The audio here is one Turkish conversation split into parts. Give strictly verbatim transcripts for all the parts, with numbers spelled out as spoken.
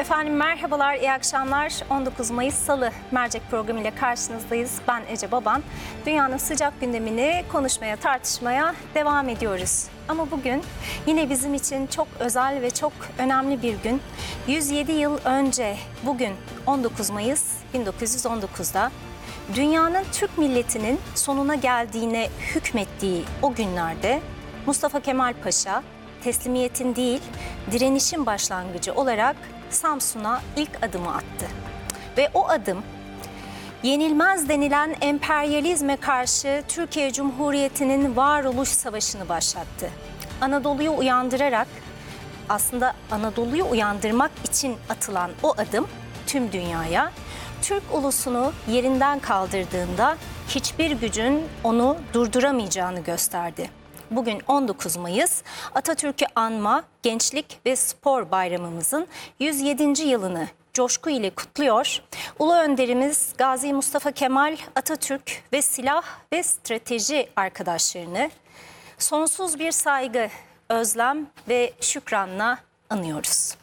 Efendim merhabalar, iyi akşamlar. on dokuz Mayıs Salı Mercek programı ile karşınızdayız. Ben Ece Baban. Dünyanın sıcak gündemini konuşmaya, tartışmaya devam ediyoruz. Ama bugün yine bizim için çok özel ve çok önemli bir gün. yüz yedi yıl önce bugün on dokuz Mayıs bin dokuz yüz on dokuz'da dünyanın Türk milletinin sonuna geldiğine hükmettiği o günlerde Mustafa Kemal Paşa teslimiyetin değil, direnişin başlangıcı olarak Samsun'a ilk adımı attı. Ve o adım yenilmez denilen emperyalizme karşı Türkiye Cumhuriyeti'nin varoluş savaşını başlattı. Anadolu'yu uyandırarak, aslında Anadolu'yu uyandırmak için atılan o adım tüm dünyaya Türk ulusunu yerinden kaldırdığında hiçbir gücün onu durduramayacağını gösterdi. Bugün on dokuz Mayıs, Atatürk'ü anma, gençlik ve spor bayramımızın yüz yedinci yılını coşku ile kutluyor. Ulu önderimiz Gazi Mustafa Kemal Atatürk ve silah ve strateji arkadaşlarını sonsuz bir saygı, özlem ve şükranla anıyoruz.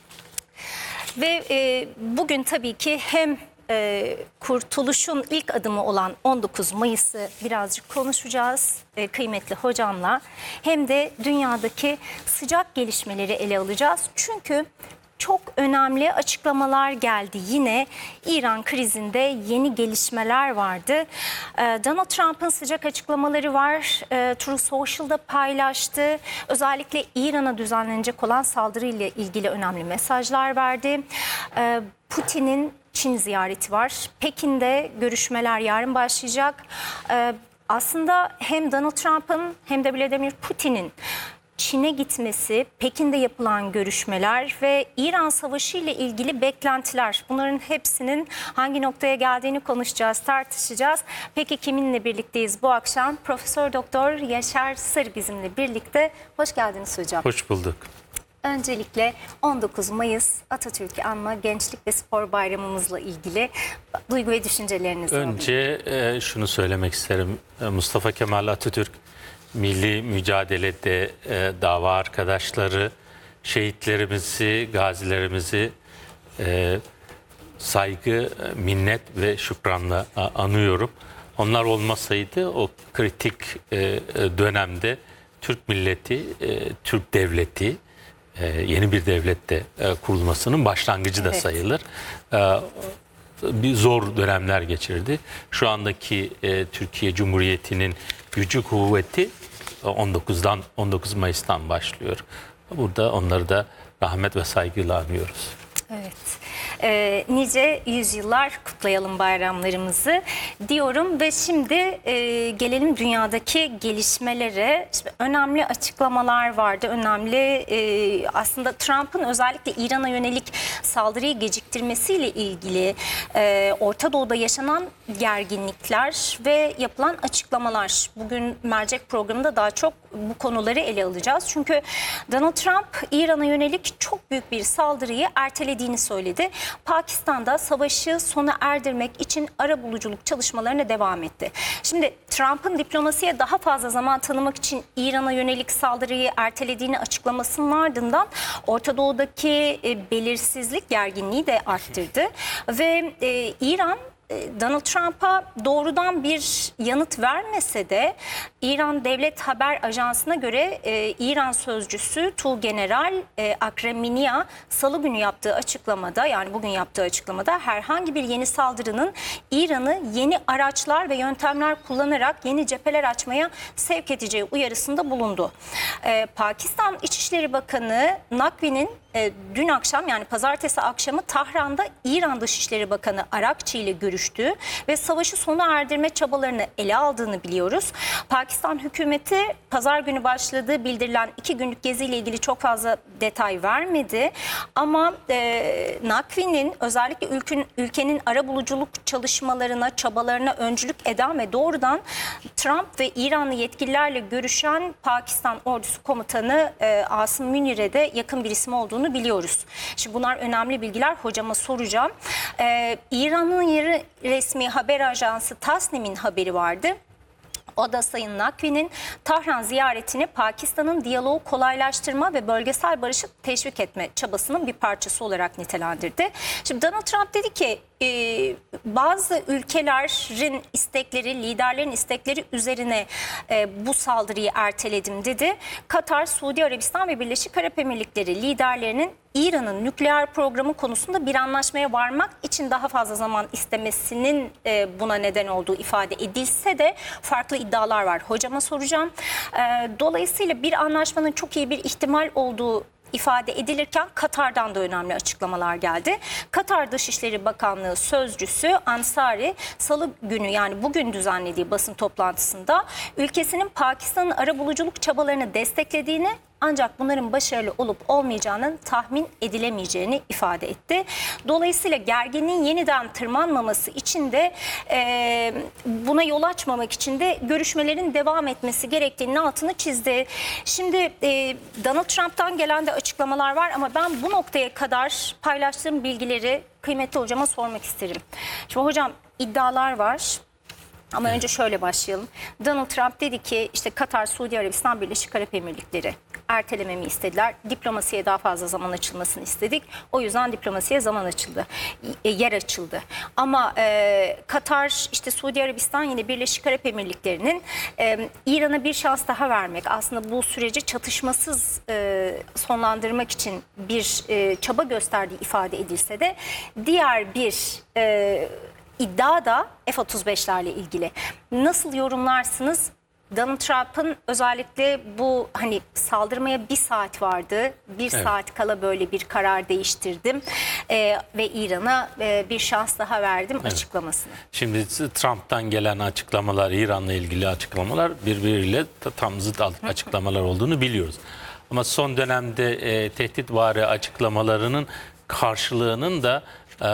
Ve e, bugün tabii ki hem e, kurtuluşun ilk adımı olan on dokuz Mayıs'ı birazcık konuşacağız e, kıymetli hocamla. Hem de dünyadaki sıcak gelişmeleri ele alacağız. Çünkü çok önemli açıklamalar geldi. Yine İran krizinde yeni gelişmeler vardı. Donald Trump'ın sıcak açıklamaları var. Truth Social'da paylaştı. Özellikle İran'a düzenlenecek olan saldırıyla ilgili önemli mesajlar verdi. Putin'in Çin ziyareti var. Pekin'de görüşmeler yarın başlayacak. Aslında hem Donald Trump'ın hem de Vladimir Putin'in Çin'e gitmesi, Pekin'de yapılan görüşmeler ve İran Savaşı ile ilgili beklentiler, bunların hepsinin hangi noktaya geldiğini konuşacağız, tartışacağız. Peki kiminle birlikteyiz bu akşam? Profesör Doktor Yaşar Sır bizimle birlikte. Hoş geldiniz hocam. Hoş bulduk. Öncelikle on dokuz Mayıs Atatürk'ü anma Gençlik ve Spor Bayramımızla ilgili duygu ve düşüncelerinizi alayım. Önce e, şunu söylemek isterim. Mustafa Kemal Atatürk milli mücadelede e, dava arkadaşları, şehitlerimizi, gazilerimizi e, saygı, minnet ve şükranla anıyorum. Onlar olmasaydı o kritik e, dönemde Türk milleti, e, Türk devleti, e, yeni bir devlette e, kurulmasının başlangıcı da evet. sayılır. E, bir zor dönemler geçirdi. Şu andaki e, Türkiye Cumhuriyeti'nin gücü, kuvveti on dokuz'dan on dokuz Mayıs'tan başlıyor. Burada onları da rahmet ve saygıyla anıyoruz. Evet. Ee, nice yüzyıllar kutlayalım bayramlarımızı diyorum ve şimdi e, gelelim dünyadaki gelişmelere. İşte önemli açıklamalar vardı. Önemli e, aslında Trump'ın özellikle İran'a yönelik saldırıyı geciktirmesiyle ilgili e, Orta Doğu'da yaşanan gerginlikler ve yapılan açıklamalar. Bugün Mercek programında daha çok bu konuları ele alacağız. Çünkü Donald Trump İran'a yönelik çok büyük bir saldırıyı ertelediğini söyledi. Pakistan'da savaşı sona erdirmek için arabuluculuk çalışmalarına devam etti. Şimdi Trump'ın diplomasiye daha fazla zaman tanımak için İran'a yönelik saldırıyı ertelediğini açıklamasının ardından Orta Doğu'daki e, belirsizlik, gerginliği de arttırdı. Ve e, İran Donald Trump'a doğrudan bir yanıt vermese de İran Devlet Haber Ajansı'na göre e, İran sözcüsü Tuğgeneral e, Akremenia Salı günü yaptığı açıklamada, yani bugün yaptığı açıklamada herhangi bir yeni saldırının İran'ı yeni araçlar ve yöntemler kullanarak yeni cepheler açmaya sevk edeceği uyarısında bulundu. E, Pakistan İçişleri Bakanı Nakvi'nin e, dün akşam, yani pazartesi akşamı Tahran'da İran Dışişleri Bakanı Arakçi ile görüştüğü ve savaşı sona erdirme çabalarını ele aldığını biliyoruz. Pakistan hükümeti pazar günü başladığı bildirilen iki günlük geziyle ilgili çok fazla detay vermedi. Ama e, Nakvi'nin özellikle ülkün, ülkenin arabuluculuk çalışmalarına, çabalarına öncülük eden ve doğrudan Trump ve İranlı yetkililerle görüşen Pakistan ordusu komutanı e, Asım Münir'e de yakın bir isim olduğunu biliyoruz. Şimdi bunlar önemli bilgiler, hocama soracağım. E, İran'ın yeri resmi haber ajansı Tasnim'in haberi vardı. O da Sayın Nakvi'nin Tahran ziyaretini Pakistan'ın diyaloğu kolaylaştırma ve bölgesel barışı teşvik etme çabasının bir parçası olarak nitelendirdi. Şimdi Donald Trump dedi ki e, bazı ülkelerin istekleri, liderlerin istekleri üzerine e, bu saldırıyı erteledim dedi. Katar, Suudi Arabistan ve Birleşik Arap Emirlikleri liderlerinin İran'ın nükleer programı konusunda bir anlaşmaya varmak için daha fazla zaman istemesinin e, buna neden olduğu ifade edilse de farklı iddialar var. Hocama soracağım. E, dolayısıyla bir anlaşmanın çok iyi bir ihtimal olduğu ifade edilirken Katar'dan da önemli açıklamalar geldi. Katar Dışişleri Bakanlığı Sözcüsü Ansari Salı günü, yani bugün düzenlediği basın toplantısında ülkesinin Pakistan'ın arabuluculuk çabalarını desteklediğini, ancak bunların başarılı olup olmayacağının tahmin edilemeyeceğini ifade etti. Dolayısıyla gerginliğin yeniden tırmanmaması için de e, buna yol açmamak için de görüşmelerin devam etmesi gerektiğinin altını çizdi. Şimdi e, Donald Trump'tan gelen de açıklamalar var ama ben bu noktaya kadar paylaştığım bilgileri kıymetli hocama sormak isterim. Şimdi hocam, iddialar var. Ama önce şöyle başlayalım. Donald Trump dedi ki işte Katar, Suudi Arabistan, Birleşik Arap Emirlikleri ertelememi istediler. Diplomasiye daha fazla zaman açılmasını istedik. O yüzden diplomasiye zaman açıldı. E, yer açıldı. Ama e, Katar, işte Suudi Arabistan, yine Birleşik Arap Emirlikleri'nin e, İran'a bir şans daha vermek, aslında bu süreci çatışmasız e, sonlandırmak için bir e, çaba gösterdiği ifade edilse de diğer bir e, iddia da F otuz beşlerle ilgili. Nasıl yorumlarsınız? Donald Trump'ın özellikle bu hani saldırmaya bir saat vardı. Bir evet. saat kala böyle bir karar değiştirdim ee, ve İran'a e, bir şans daha verdim evet. açıklamasını. Şimdi Trump'tan gelen açıklamalar, İran'la ilgili açıklamalar birbiriyle tam zıt açıklamalar olduğunu biliyoruz. Ama son dönemde e, tehditvari açıklamalarının karşılığının da e,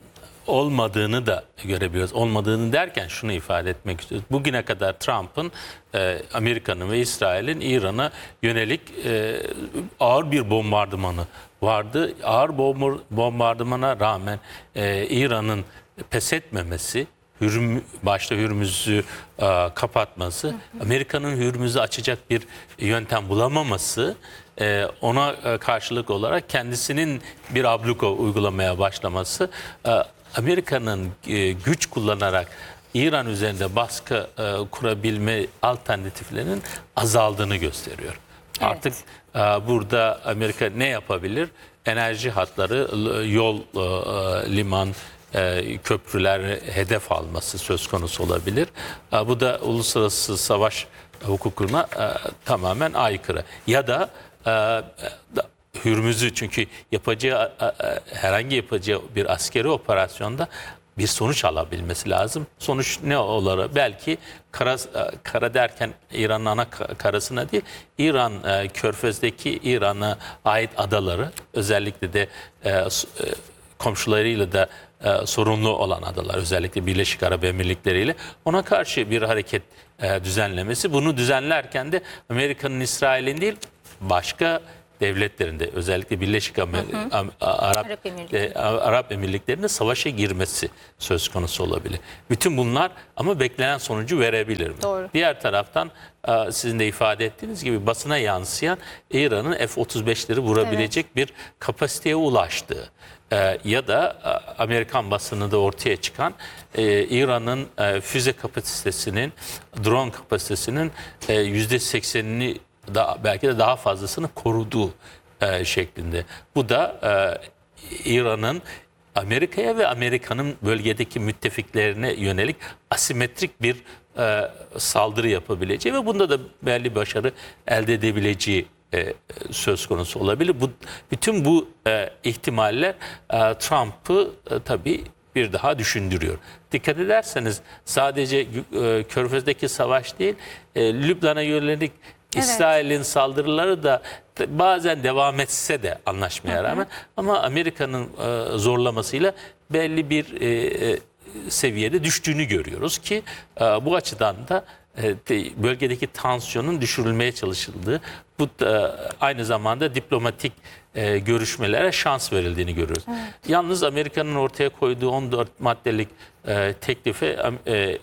olmadığını da görebiliyoruz. Olmadığını derken şunu ifade etmek istiyoruz. Bugüne kadar Trump'ın, e, Amerika'nın ve İsrail'in İran'a yönelik e, ağır bir bombardımanı vardı. Ağır bombardımana rağmen e, İran'ın pes etmemesi, Hürm, başta Hürmüz'ü e, kapatması, Amerika'nın Hürmüz'ü açacak bir yöntem bulamaması, e, ona e, karşılık olarak kendisinin bir abluka uygulamaya başlaması, e, Amerika'nın e, güç kullanarak İran üzerinde baskı e, kurabilme alternatiflerinin azaldığını gösteriyor. Evet. Artık e, burada Amerika ne yapabilir? Enerji hatları, yol, e, liman, e, köprüler hedef alması söz konusu olabilir. E, bu da uluslararası savaş hukukuna e, tamamen aykırı. Ya da e, da, Hürmüz'ü, çünkü yapacağı herhangi yapacağı bir askeri operasyonda bir sonuç alabilmesi lazım. Sonuç ne olur? Belki kara, kara derken İran'ın ana karasına değil, İran Körfez'deki İran'a ait adaları, özellikle de komşularıyla da sorunlu olan adalar, özellikle Birleşik Arap Emirlikleri ile ona karşı bir hareket düzenlemesi. Bunu düzenlerken de Amerika'nın, İsrail'in değil, başka devletlerinde, özellikle Birleşik Amer hı hı. Arap, Arap, Emirlikleri. e, Arap Emirlikleri'nde savaşa girmesi söz konusu olabilir. Bütün bunlar ama beklenen sonucu verebilir mi? Doğru. Diğer taraftan e, sizin de ifade ettiğiniz gibi basına yansıyan İran'ın F otuz beşleri vurabilecek evet. bir kapasiteye ulaştığı e, ya da e, Amerikan basını da ortaya çıkan e, İran'ın e, füze kapasitesinin, drone kapasitesinin e, yüzde seksenini, da, belki de daha fazlasını koruduğu e, şeklinde. Bu da e, İran'ın Amerika'ya ve Amerika'nın bölgedeki müttefiklerine yönelik asimetrik bir e, saldırı yapabileceği ve bunda da belli başarı elde edebileceği e, söz konusu olabilir. Bu, bütün bu e, ihtimaller e, Trump'ı e, tabii bir daha düşündürüyor. Dikkat ederseniz sadece e, Körfez'deki savaş değil, e, Lübnan'a yönelik İsrail'in evet. saldırıları da bazen devam etse de anlaşmaya rağmen, hı hı. ama Amerika'nın e, zorlamasıyla belli bir e, seviyede düştüğünü görüyoruz ki e, bu açıdan da e, bölgedeki tansiyonun düşürülmeye çalışıldığı, bu da aynı zamanda diplomatik e, görüşmelere şans verildiğini görüyoruz. Evet. Yalnız Amerika'nın ortaya koyduğu on dört maddelik e, teklife e,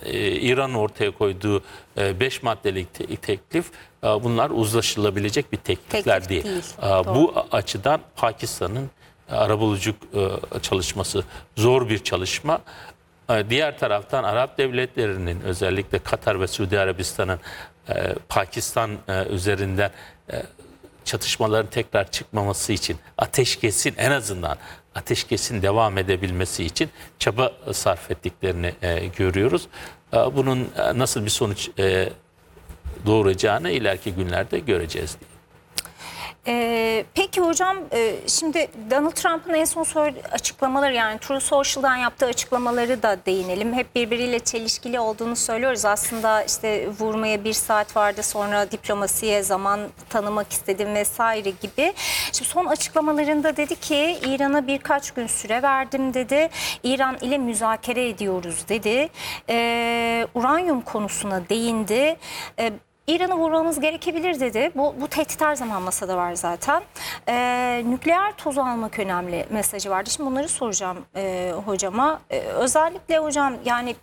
e, İran'ın ortaya koyduğu e, beş maddelik te- teklif e, bunlar uzlaşılabilecek bir teklifler Teklif değil. değil, E, bu açıdan Pakistan'ın arabuluculuk e, çalışması zor bir çalışma. E, diğer taraftan Arap devletlerinin özellikle Katar ve Suudi Arabistan'ın e, Pakistan e, üzerinden e, çatışmaların tekrar çıkmaması için ateşkesin en azından ateşkesin devam edebilmesi için çaba sarf ettiklerini e, görüyoruz. E, bunun e, nasıl bir sonuç e, doğuracağını ileriki günlerde göreceğiz diye. Ee, peki hocam, e, şimdi Donald Trump'ın en son söyle- açıklamaları, yani Truth Social'dan yaptığı açıklamaları da değinelim. Hep birbiriyle çelişkili olduğunu söylüyoruz. Aslında işte vurmaya bir saat vardı, sonra diplomasiye zaman tanımak istedim vesaire gibi. Şimdi son açıklamalarında dedi ki İran'a birkaç gün süre verdim dedi. İran ile müzakere ediyoruz dedi. Ee, uranyum konusuna değindi. Ee, İran'ı vurmamız gerekebilir dedi. Bu, bu tehdit her zaman masada var zaten. Ee, nükleer toz almak önemli mesajı vardı. Şimdi bunları soracağım e, hocama. Ee, özellikle hocam, yani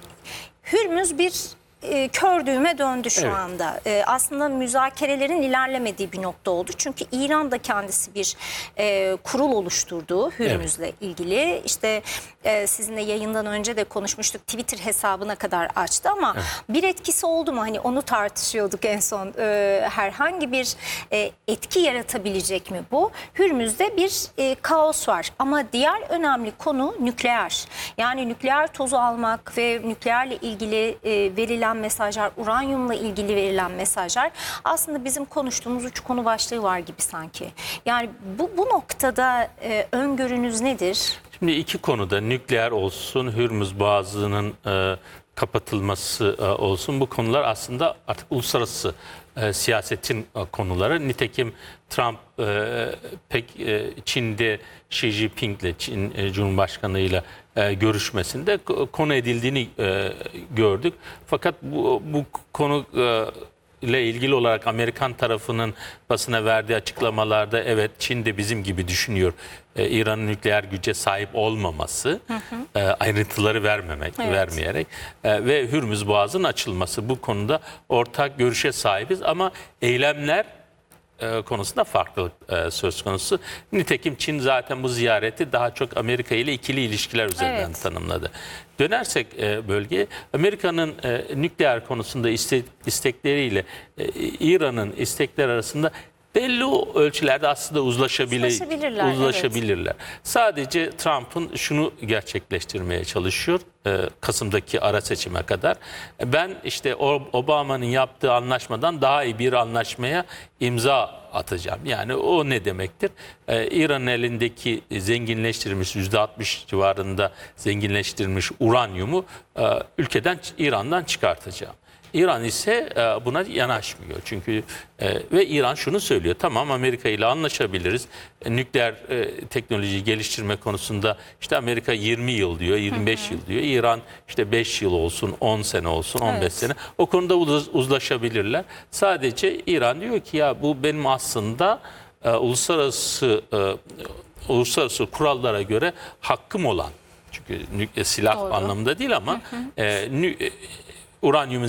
Hürmüz bir e, kör düğme döndü şu Evet. anda. E, aslında müzakerelerin ilerlemediği bir nokta oldu. Çünkü İran da kendisi bir e, kurul oluşturdu Hürmüz'le ilgili. İşte e, sizinle yayından önce de konuşmuştuk. Twitter hesabına kadar açtı ama Evet. bir etkisi oldu mu? Hani onu tartışıyorduk en son. E, herhangi bir e, etki yaratabilecek mi bu? Hürmüz'de bir e, kaos var. Ama diğer önemli konu nükleer. Yani nükleer tozu almak ve nükleerle ilgili e, verilen mesajlar, uranyumla ilgili verilen mesajlar, aslında bizim konuştuğumuz üç konu başlığı var gibi sanki. Yani bu, bu noktada e, öngörünüz nedir? Şimdi iki konuda, nükleer olsun, Hürmüz Boğazı'nın e, kapatılması e, olsun, bu konular aslında artık uluslararası e, siyasetin e, konuları. Nitekim Trump e, pek e, Çin'de Xi Jinping'le, Çin e, Cumhurbaşkanı'yla e, görüşmesinde k- konu edildiğini e, gördük. Fakat bu, bu konu e, ile ilgili olarak Amerikan tarafının basına verdiği açıklamalarda evet Çin de bizim gibi düşünüyor. Ee, İran'ın nükleer güce sahip olmaması, hı hı. E, ayrıntıları vermemek, Evet. vermeyerek e, ve Hürmüz Boğazı'nın açılması, bu konuda ortak görüşe sahibiz ama eylemler e, konusunda farklılık e, söz konusu. Nitekim Çin zaten bu ziyareti daha çok Amerika ile ikili ilişkiler üzerinden Evet. tanımladı. Dönersek e, bölgeye, Amerika'nın e, nükleer konusunda iste, istekleriyle e, İran'ın istekleri arasında belli ölçülerde aslında uzlaşabile, Uzlaşabilirler, uzlaşabilirler. Sadece Trump'ın şunu gerçekleştirmeye çalışıyor e, Kasım'daki ara seçime kadar. E, ben işte Obama'nın yaptığı anlaşmadan daha iyi bir anlaşmaya imza atacağım. Yani o ne demektir? Ee, İran'ın elindeki zenginleştirilmiş yüzde altmış civarında zenginleştirilmiş uranyumu e, ülkeden, İran'dan çıkartacağım. İran ise e, buna yanaşmıyor. Çünkü e, ve İran şunu söylüyor. Tamam, Amerika ile anlaşabiliriz. E, nükleer e, teknolojiyi geliştirme konusunda işte Amerika yirmi yıl diyor, yirmi beş yıl diyor. İran işte beş yıl olsun, on sene olsun, on beş Evet. sene. O konuda uz- uzlaşabilirler. Sadece İran diyor ki ya bu benim aslında e, uluslararası e, uluslararası kurallara göre hakkım olan. Çünkü nük- silah Doğru. anlamında değil ama e, nü- e, uranyumun